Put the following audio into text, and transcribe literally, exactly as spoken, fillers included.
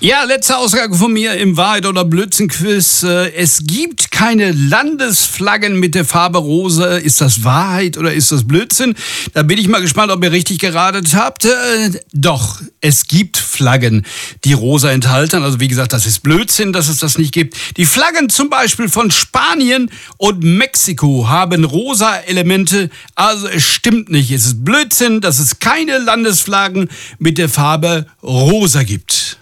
Ja, letzte Aussage von mir im Wahrheit- oder Blödsinn-Quiz. Es gibt keine Landesflaggen mit der Farbe rosa. Ist das Wahrheit oder ist das Blödsinn? Da bin ich mal gespannt, ob ihr richtig geratet habt. Äh, doch, es gibt Flaggen, die rosa enthalten. Also wie gesagt, das ist Blödsinn, dass es das nicht gibt. Die Flaggen zum Beispiel von Spanien und Mexiko haben rosa Elemente. Also es stimmt nicht. Es ist Blödsinn, dass es keine Landesflaggen mit der Farbe rosa gibt.